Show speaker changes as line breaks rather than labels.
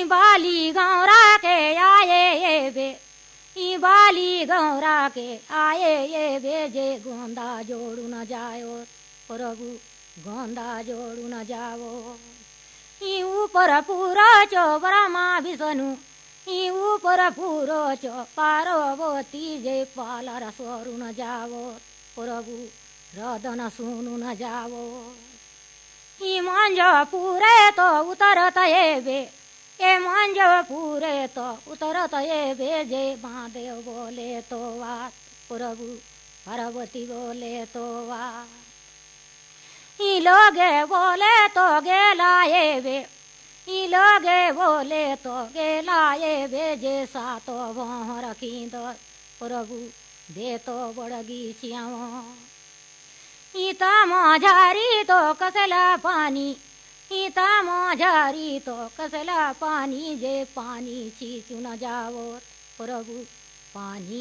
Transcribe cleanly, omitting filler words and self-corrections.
बाली गौरा के आए ये बे, बाली गौरा के आए ये बे, जे गोंदा जोड़ू न जायो प्रभु, गोंदा जोड़ू न जाओ। ऊपर पूरा चो ब्रह्मा विष्णु, ऊपर पूरो चो पार्वती, जे पालर स्वरू न जाओ प्रभु, रदन सुनु न जाओ। मंज पूरे तो उतरत ये बे, के मंज पूरे तो उतरत ये बे, जे महादेव बोले तो बात प्रभु, पार्वती बोले तो बात। लोगे बोले तो गेला ये बे, लोगे बोले तो गेला ये बे, जे सातो भोर रखी दो प्रभु, दे तो बड़गी श्यामो। इता माझारी तो कसला पानी, इता माझारी तो कसला पानी, जे पानी चीचू न जाओ प्रभु, पानी